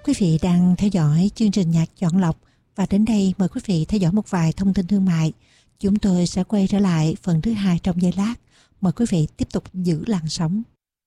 Quý vị đang theo dõi chương trình nhạc chọn lọc và đến đây mời quý vị theo dõi một vài thông tin thương mại. Chúng tôi sẽ quay trở lại phần thứ hai trong giây lát. Mời quý vị tiếp tục giữ làn sóng.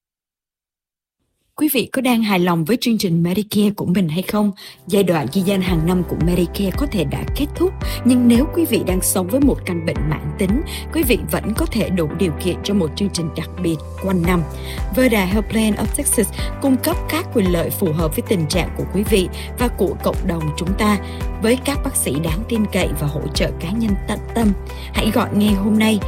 Quý vị có đang hài lòng với chương trình Medicare của mình hay không? Giai đoạn ghi danh hàng năm của Medicare có thể đã kết thúc, nhưng nếu quý vị đang sống với một căn bệnh mãn tính, quý vị vẫn có thể đủ điều kiện cho một chương trình đặc biệt quanh năm. Verda Health Plan of Texas cung cấp các quyền lợi phù hợp với tình trạng của quý vị và của cộng đồng chúng ta, với các bác sĩ đáng tin cậy và hỗ trợ cá nhân tận tâm. Hãy gọi ngay hôm nay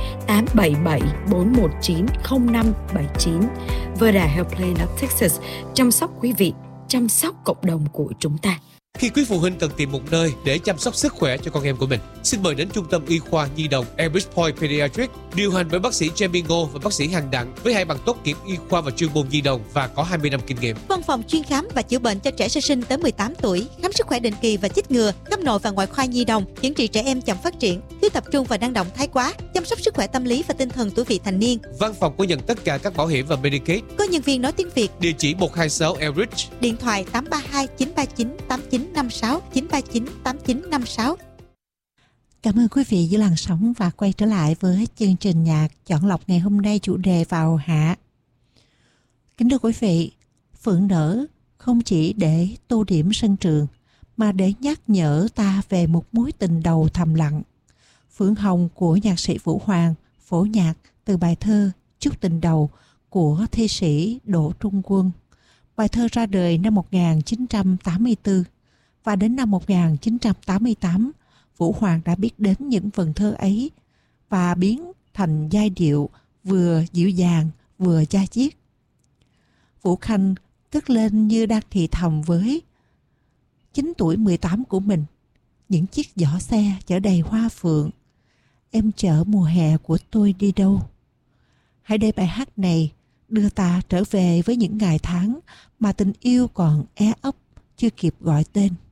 877-419-0579. Verda Health Plan of Texas, chăm sóc quý vị, chăm sóc cộng đồng của chúng ta. Khi quý phụ huynh cần tìm một nơi để chăm sóc sức khỏe cho con em của mình, xin mời đến Trung tâm Y khoa Nhi đồng Elbridge Point Pediatrics, điều hành bởi bác sĩ Jamie Ngô và bác sĩ Hằng Đặng với 2 bằng tốt nghiệp y khoa và chuyên môn nhi đồng và có 20 năm kinh nghiệm. Văn phòng chuyên khám và chữa bệnh cho trẻ sơ sinh tới 18 tuổi, khám sức khỏe định kỳ và chích ngừa, khám nội và ngoại khoa nhi đồng, chữa trị trẻ em chậm phát triển, thiếu tập trung và năng động thái quá, chăm sóc sức khỏe tâm lý và tinh thần tuổi vị thành niên. Văn phòng có nhận tất cả các bảo hiểm và Medicaid. Có nhân viên nói tiếng Việt. Địa chỉ 126 Elbridge. Điện thoại 832 939 8956 939 8956. Cảm ơn quý vị giữ làn sóng và quay trở lại với chương trình nhạc chọn lọc ngày hôm nay, chủ đề vào hạ. Kính thưa quý vị, phượng nở không chỉ để tô điểm sân trường mà để nhắc nhở ta về một mối tình đầu thầm lặng. Phượng hồng của nhạc sĩ Vũ Hoàng phổ nhạc từ bài thơ Chúc tình đầu của thi sĩ Đỗ Trung Quân. Bài thơ ra đời năm 1984 và đến năm 1988, Vũ Hoàng đã biết đến những vần thơ ấy và biến thành giai điệu vừa dịu dàng vừa da diết. Vũ Khanh cất lên như đang thì thầm với 9 tuổi 18 của mình, những chiếc giỏ xe chở đầy hoa phượng. Em chở mùa hè của tôi đi đâu? Hãy để bài hát này đưa ta trở về với những ngày tháng mà tình yêu còn é ấp chưa kịp gọi tên.